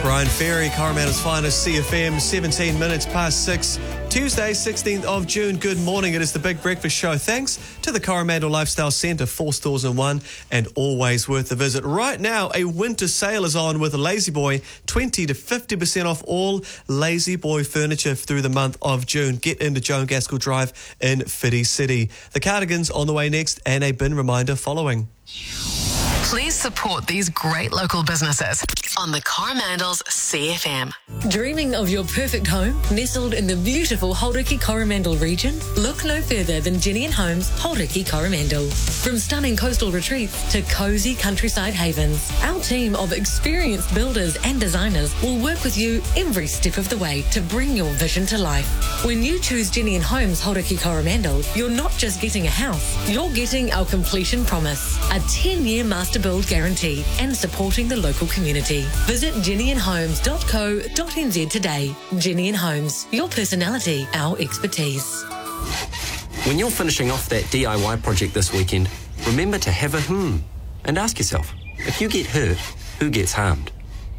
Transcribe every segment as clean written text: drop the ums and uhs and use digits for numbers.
Brian Ferry, Coromandel's finest, CFM, 17 minutes past 6, Tuesday, 16th of June. Good morning. It is the Big Breakfast Show. Thanks to the Coromandel Lifestyle Centre, 4 stores in one, and always worth a visit. Right now, a winter sale is on with Lazy Boy, 20 to 50% off all Lazy Boy furniture through the month of June. Get into Joan Gaskell Drive in Whiti City. The Cardigans on the way next, and a bin reminder following. Please support these great local businesses on the Coromandel's CFM. Dreaming of your perfect home nestled in the beautiful Hauraki Coromandel region? Look no further than Jenny & Homes Hauraki Coromandel. From stunning coastal retreats to cosy countryside havens, our team of experienced builders and designers will work with you every step of the way to bring your vision to life. When you choose Jenny & Homes Hauraki Coromandel, you're not just getting a house, you're getting our completion promise, a 10-year master build guarantee, and supporting the local community. Visit jennyandhomes.co.nz today. Jenny & Homes, your personality, our expertise. When you're finishing off that DIY project this weekend, remember to have a and ask yourself, if you get hurt, who gets harmed?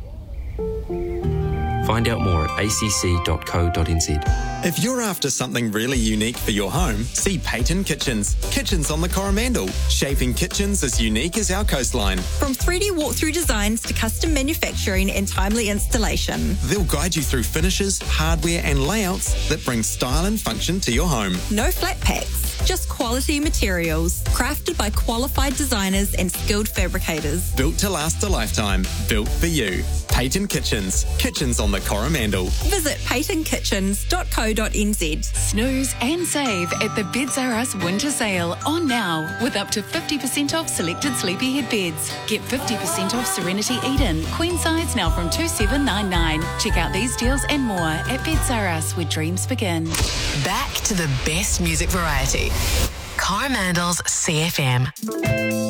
Find out more at acc.co.nz. If you're after something really unique for your home, see Peyton Kitchens. Kitchens on the Coromandel. Shaping kitchens as unique as our coastline. From 3D walkthrough designs to custom manufacturing and timely installation. They'll guide you through finishes, hardware and layouts that bring style and function to your home. No flat packs, just quality materials. Crafted by qualified designers and skilled fabricators. Built to last a lifetime. Built for you. Peyton Kitchens. Kitchens on the Coromandel. Visit peytonkitchens.co.nz. Snooze and save at the Beds R Us winter sale on now with up to 50% off selected sleepyhead beds. Get 50% off Serenity Eden, queen size now from $2,799. Check out these deals and more at Beds R Us, where dreams begin. Back to the best music variety. Coromandel's CFM.